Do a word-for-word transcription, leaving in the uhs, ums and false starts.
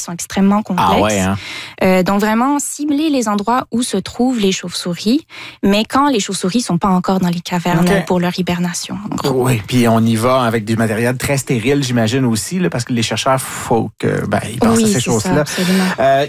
sont extrêmement complexes. Ah ouais, hein? Euh, donc, vraiment, cibler les endroits où se trouvent les chauves-souris, mais quand les chauves-souris sont pas encore dans les cavernes Okay. pour leur hibernation. Oui, puis on y va avec du matériel très stérile, j'imagine aussi, là, parce que les chercheurs, faut que, ben, ils pensent oui, à ces c'est choses-là. Ça, absolument. Euh,